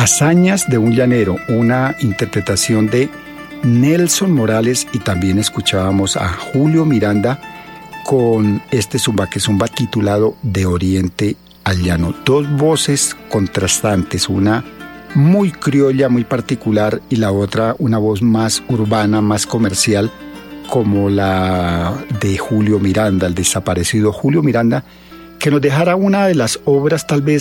Hazañas de un llanero, una interpretación de Nelson Morales, y también escuchábamos a Julio Miranda con este zumba que zumba titulado De Oriente al Llano. Dos voces contrastantes, una muy criolla, muy particular, y la otra una voz más urbana, más comercial, como la de Julio Miranda, el desaparecido Julio Miranda, que nos dejara una de las obras tal vez